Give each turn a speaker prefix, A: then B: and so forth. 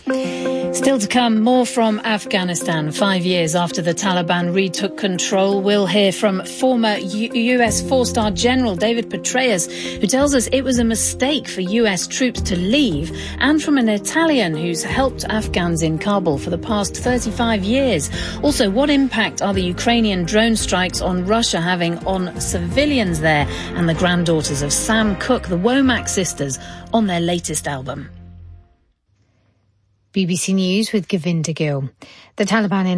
A: Still to come, more from Afghanistan. 5 years after the Taliban retook control, we'll hear from former US four-star General David Petraeus, who tells us it was a mistake for US troops to leave, and from an Italian who's helped Afghans in Kabul for the past 35 years. Also, what impact are the Ukrainian drone strikes on Russia having on civilians there? And the granddaughters of Sam Cooke, the Womack sisters, on their latest album.
B: BBC News with Govinda Gill. The Taliban in